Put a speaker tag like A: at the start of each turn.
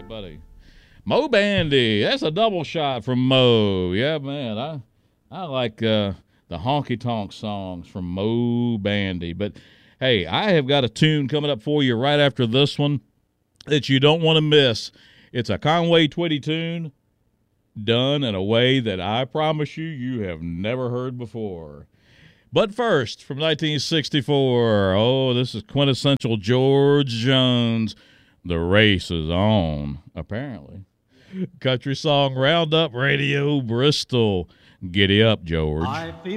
A: buddy. Mo Bandy. That's a double shot from Mo. Yeah, man. I like the honky tonk songs from Mo Bandy. But hey, I have got a tune coming up for you right after this one that you don't want to miss. It's a Conway Twitty tune done in a way that I promise you have never heard before. But first, from 1964, oh, this is quintessential George Jones. The race is on, apparently. Country Song Roundup Radio, Bristol. Giddy up, George.
B: I feel